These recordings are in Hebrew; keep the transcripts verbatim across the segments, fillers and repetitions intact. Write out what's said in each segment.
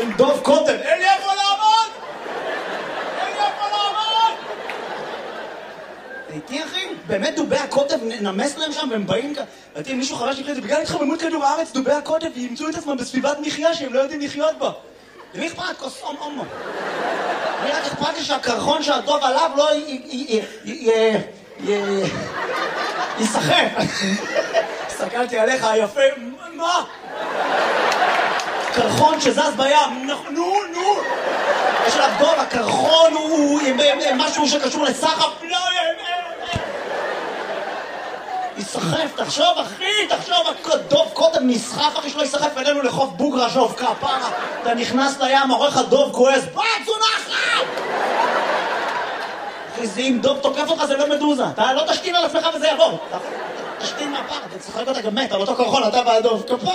עם דוב קוטב, אין לי איפה לעמוד! אין לי איפה לעמוד! איתי אחי, באמת דובי הקוטב נמס להם שם והם באים כאן. ראיתי מישהו חבר שלי, בגלל התחממות כדור הארץ, דובי הקוטב ימצאו את עצמם בסביבת מחיה שהם לא יודעים לחיות בה. למי אכפת? כוס אום אומו. אני רק אכפת לי שהקרחון שהדוב עליו לא ייסחף. הסתכלתי עליך היפה, מה? קרחון שזז בים, נו, נו. יש עליו דוב, הקרחון הוא משהו שקשור לסחף, לא, ייסחף, תחשוב אחי, תחשוב, דוב קוטב נסחף אחי שלא ייסחף אלינו לחוף בוגרה שוב כפרה. אתה נכנס לים, עורך הדוב כועס, בת זונחת! אחי, זה אם דוב תוקף אותך זה לא מדוזה, אתה לא תשתין על עצמך וזה יעבור. תשתין מהפר, אתה צחק אותה גם מת, על אותו קרחון, אתה והדוב, כפרה.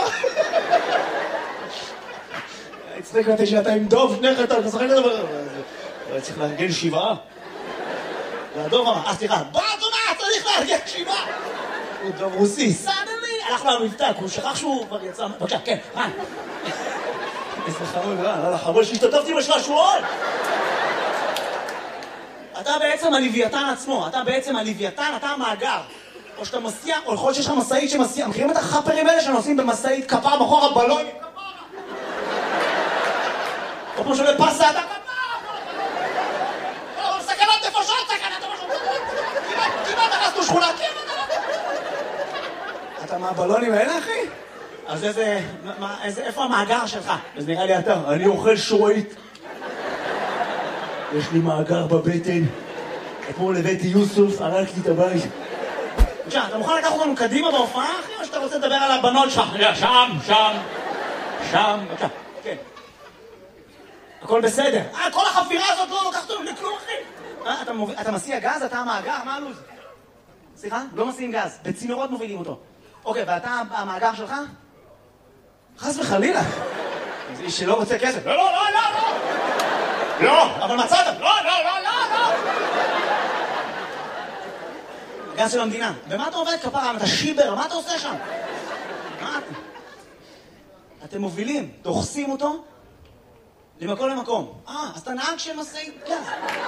הצחיק אותי שאתה עם דוב, שניך אתה משחק את זה. צריך לארגן שבעה. והדוב אמר, אה סליחה, בת זונחת, צריך לארגן שבעה! הוא דוב רוסי, סדלי! הלכנו למבטא, הוא שכח שהוא כבר יצא... בבקשה, כן, רן. איזה חמוד, רן, לא לחמוד שהשתתפתי בשלשועון! אתה בעצם הלוויתן עצמו, אתה בעצם הלוויתן, אתה המאגר. או שאתה מסיע, או יכול להיות שיש לך מסעית שמסיע, מכירים את החפרים האלה שנוסעים במסעית כפר בחור הבלון? או כמו שעולה פסה, אתה כפר! או סכנת נפשות, סכנת נפשות! כמעט הרסנו שכונה, כמעט! אתה מהבלונים האלה, אחי? אז איזה... איפה המאגר שלך? אז נראה לי אתה, אני אוכל שורית. יש לי מאגר בבטן. אתמול הבאתי יוסוף, הרקתי את הבית. בבקשה, אתה מוכן לקחת אותנו קדימה בהופעה, אחי? או שאתה רוצה לדבר על הבנות שלך? שם, שם, שם, בבקשה, כן. הכל בסדר. אה, כל החפירה הזאת לא לוקחת אותנו לכלום, אחי. אתה מסיע גז? אתה המאגר? מה הלו"ז? סליחה? לא מסיעים גז. בצינורות מובילים אותו. אוקיי, ואתה המאגר שלך? חס וחלילה. זה איש שלא רוצה כסף. לא, לא, לא, לא, לא. לא, אבל מצאת. לא, לא, לא, לא, לא. גז של המדינה. ומה אתה עובד כפרה? אתה שיבר, מה אתה עושה שם? מה? אתם מובילים, דוחסים אותו למקום למקום. אה, אז אתה נהג של משאית גז.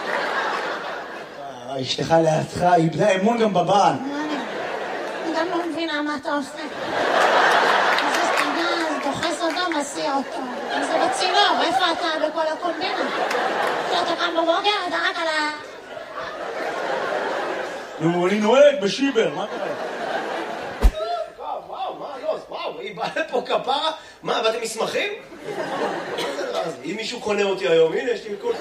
אשתך לידך, איבדה אמון גם בבעל. אני גם לא מבינה מה אתה עושה. אז זה גז, דוחס אותו, מסיע אותו. אם זה בצינור, איפה אתה בכל הקומבינה? כשאתה קם בבוקר, אתה רק על ה... נו, אני נוהג בשיבר, מה קרה? וואו, וואו, מה לא? וואו, היא באה לפה כפרה? מה, באתם מסמכים? אם מישהו קונה אותי היום, הנה, יש לי כל...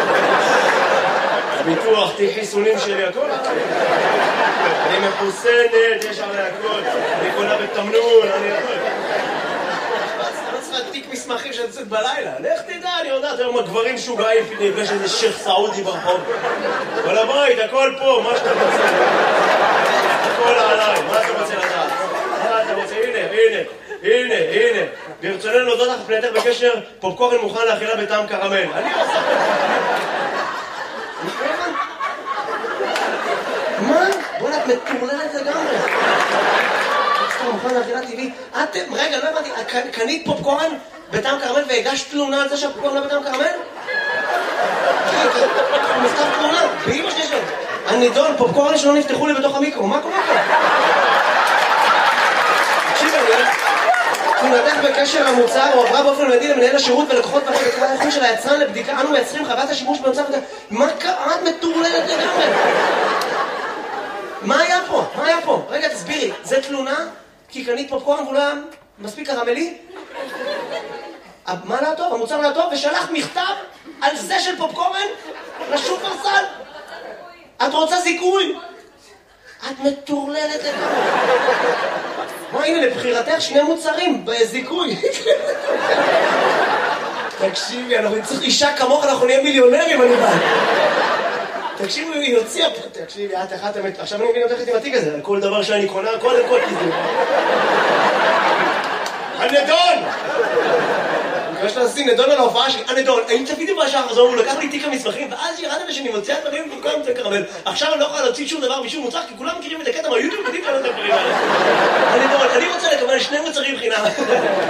ביטוח, תיק חיסונים שלי, הכל. אני מחוסנת, יש עלי הכל. אני קונה בתמנון, אני הכל. אני לא צריכה תיק מסמכים שאני יוצאת בלילה. לך תדע, אני יודעת, היום הגברים שוגעים, נפגש איזה שייך סעודי ברחוב. אבל הבית, הכל פה, מה שאתה רוצה. הכל עליי, מה אתה רוצה לדעת? מה אתה רוצה? הנה, הנה, הנה, הנה. ברצוננו להודות לך פנייתך בקשר, פופקורן מוכן לאכילה בטעם קרמל. אני עושה... מה? בוא'נה, את מטורללת לגמרי. פופקורן מוכן לאכילה טבעית. את... רגע, לא הבנתי, קנית פופקורן בטעם קרמל והגשת תלונה על זה שהפופקורן לא בטעם קרמל? הוא מכתב תלונה, באמא שלי שלו. הנידון, פופקורן שלא נפתחו לי בתוך המיקרו, מה קורה פה? תקשיב, אני... תלונתך בקשר המוצר הועברה באופן מיידי למנהל השירות ולקוחות פרק בקרה האיכות של היצרן לבדיקה. אנו מייצרים חוות השימוש במוצר וזה... מה קרה? את מטורללת לגמרי? מה היה פה? מה היה פה? רגע, תסבירי. זה תלונה? כי קנית פופקורן והוא לא היה מספיק קרמלי? מה לא טוב? המוצר לא טוב? ושלחת מכתב על זה של פופקורן לשופרסל? את רוצה זיכוי? את מטורללת לגמרי. מה, הנה, לבחירתך שני מוצרים בזיכוי. תקשיבי, אנחנו נצטרך אישה כמוך, אנחנו נהיה מיליונרים, אני בא. תקשיבי, היא הוציאה פה. תקשיבי, את אחת אמת. עכשיו אני מבין אותך איתי בתיק הזה, על כל דבר שאני קונה, קודם כל תזדו. הנדון! אני מקווה שאתה עושים נדון על ההופעה שלי. הנדון, האם צפיתי בשעה חזור, הוא לקח לי תיק המסמכים, ואז ירדת ושאני מוציאה דברים במקום את הקרמל. עכשיו אני לא יכולה להוציא שום דבר משום מוצר, כי כולם מכירים את הקטע מהיוטיוב, יודעים כאלה את הדברים האלה. הנדון, אני רוצה לקבל שני מוצרים חינם.